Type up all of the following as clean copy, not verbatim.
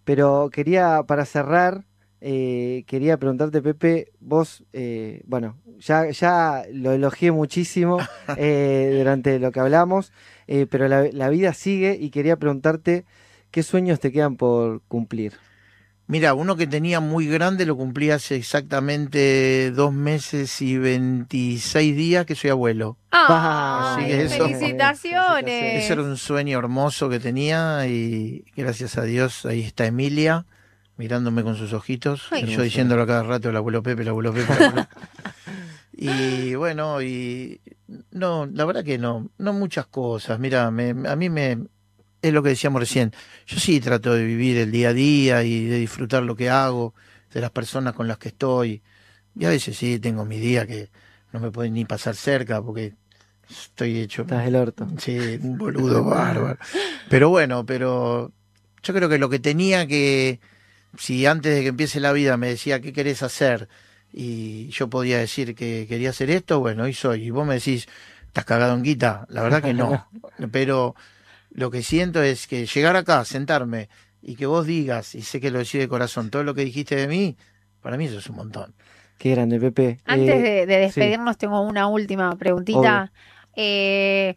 Pero para cerrar, quería preguntarte, Pepe, vos, bueno, ya lo elogié muchísimo durante lo que hablamos, pero la vida sigue y quería preguntarte qué sueños te quedan por cumplir. Mira, uno que tenía muy grande lo cumplí hace exactamente 2 meses y 26 días que soy abuelo. Así ¡Ay, que eso era felicitaciones! un sueño hermoso que tenía y gracias a Dios ahí está Emilia mirándome con sus ojitos Qué y Ay, yo hermosura. diciéndolo a cada rato, el abuelo Pepe, el abuelo Pepe, el abuelo. Y bueno, y no, la verdad que no, no muchas cosas. Mira, a mí me, es lo que decíamos recién. Yo sí trato de vivir el día a día y de disfrutar lo que hago, de las personas con las que estoy. Y a veces sí tengo mi día que no me pueden ni pasar cerca porque estoy hecho, Estás del orto. sí, un boludo bárbaro. Pero bueno, pero yo creo que lo que tenía que, si antes de que empiece la vida me decía qué querés hacer y yo podía decir que quería hacer esto, bueno, hoy soy. Y vos me decís, ¿estás cagado en guita? La verdad que no. Pero lo que siento es que llegar acá, sentarme y que vos digas, y sé que lo decís de corazón, todo lo que dijiste de mí, para mí eso es un montón. Qué grande, Pepe. Antes de Sí, despedirnos, tengo una última obvio. preguntita. Eh,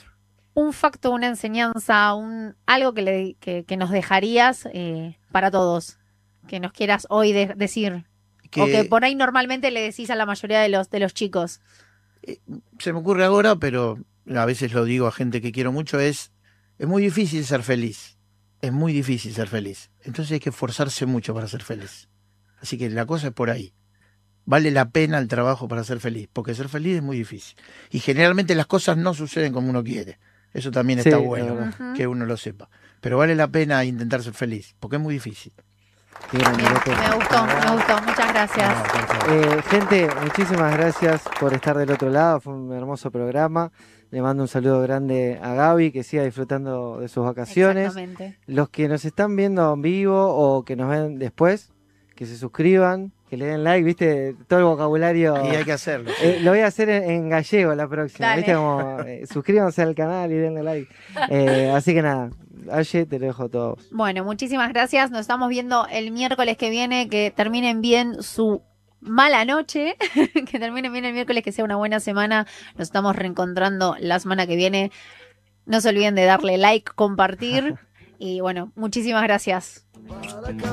un facto, una enseñanza, algo que nos dejarías para todos, que nos quieras hoy decir, o que Que por ahí normalmente le decís a la mayoría de los chicos. eh, se me ocurre ahora, pero a veces lo digo a gente que quiero mucho, es muy difícil ser feliz. Es muy difícil ser feliz. Entonces hay que esforzarse mucho para ser feliz. Así que la cosa es por ahí. Vale la pena el trabajo para ser feliz, porque ser feliz es muy difícil. Y generalmente las cosas no suceden como uno quiere. Eso también Sí, está es bueno, verdad. Ujú. que uno lo sepa. Pero vale la pena intentar ser feliz, porque es muy difícil. Qué grande, Bien, loco. me La gustó, me verdad. gustó. Muchas gracias. No, por favor. Gente, muchísimas gracias por estar del otro lado. Fue un hermoso programa. Le mando un saludo grande a Gaby, que siga disfrutando de sus vacaciones. Exactamente. Los que nos están viendo en vivo o que nos ven después, que se suscriban, que le den like, viste, todo el Y vocabulario. hay que hacerlo, sí. Lo voy a hacer en gallego la próxima, viste, Dale. como suscríbanse al canal y denle like. Así que nada, Aye, te lo dejo a todos. Bueno, muchísimas gracias. Nos estamos viendo el miércoles que viene. Que terminen bien su mala noche. Que terminen bien el miércoles, que sea una buena semana. Nos estamos reencontrando la semana que viene. No se olviden de darle like, compartir. Y bueno, muchísimas gracias.